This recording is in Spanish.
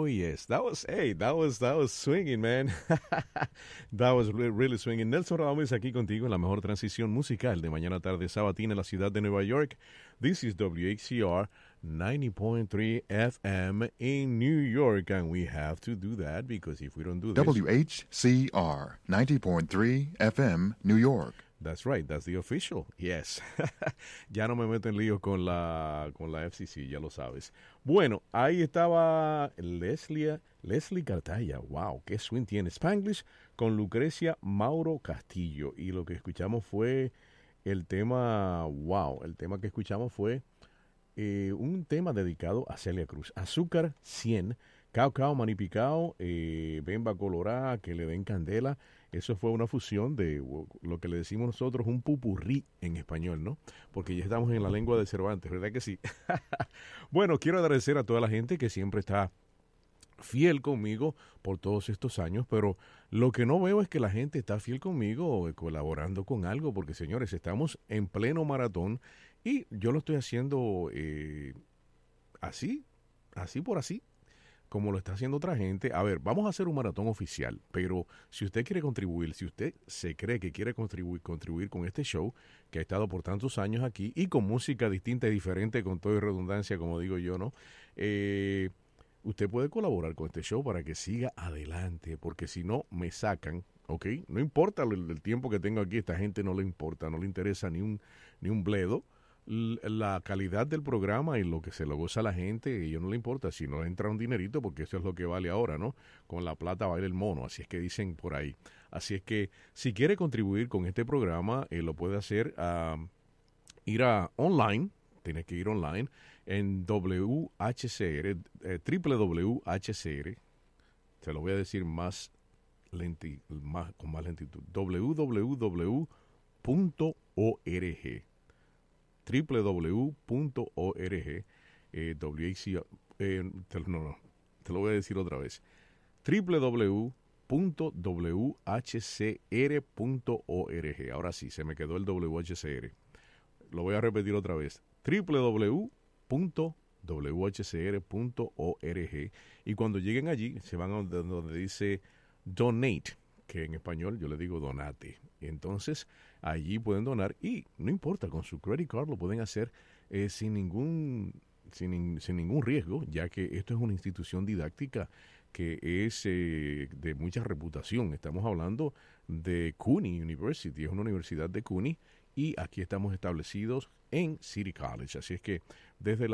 yes. That was swinging, man. That was really swinging. Nelson Ramos aquí contigo en la mejor transición musical de mañana tarde sabatina en la ciudad de Nueva York. This is WHCR 90.3 FM in New York, and we have to do that because if we don't do this... WHCR 90.3 FM, New York. That's right, that's the official, yes. Ya no me meto en líos con la FCC, ya lo sabes. Bueno, ahí estaba Leslie Cartaya. Wow, qué swing tiene. Spanglish con Lucrecia Mauro Castillo. Y lo que escuchamos fue el tema que escuchamos fue un tema dedicado a Celia Cruz. Azúcar 100, Cao Manipicao, Bemba Colorá, que le den candela. Eso fue una fusión de lo que le decimos nosotros un pupurrí en español, ¿no? Porque ya estamos en la lengua de Cervantes, ¿verdad que sí? Bueno, quiero agradecer a toda la gente que siempre está fiel conmigo por todos estos años, pero lo que no veo es que la gente está fiel conmigo colaborando con algo, porque señores, estamos en pleno maratón y yo lo estoy haciendo así por así, como lo está haciendo otra gente. A ver, vamos a hacer un maratón oficial, pero si usted quiere contribuir, si usted se cree que quiere contribuir con este show, que ha estado por tantos años aquí, y con música distinta y diferente, con toda redundancia, como digo yo, ¿no? Usted puede colaborar con este show para que siga adelante, porque si no, me sacan, ¿ok? No importa el tiempo que tengo aquí, esta gente no le importa, no le interesa ni un bledo. La calidad del programa y lo que se lo goza la gente, a ellos no le importa, si no entra un dinerito, porque eso es lo que vale ahora, ¿no? Con la plata baila el mono, así es que dicen por ahí. Así es que si quiere contribuir con este programa, lo puede hacer ir a online, tiene que ir online en WHCR, www.HCR, se lo voy a decir con más lentitud, www.org. www.org, te lo voy a decir otra vez, www.whcr.org. Ahora sí, se me quedó el WHCR. Lo voy a repetir otra vez, www.whcr.org, y cuando lleguen allí se van a donde dice Donate, que en español yo le digo donate. Y entonces allí pueden donar y no importa, con su credit card lo pueden hacer sin ningún riesgo, ya que esto es una institución didáctica que es de mucha reputación. Estamos hablando de CUNY University, es una universidad de CUNY y aquí estamos establecidos en City College. Así es que desde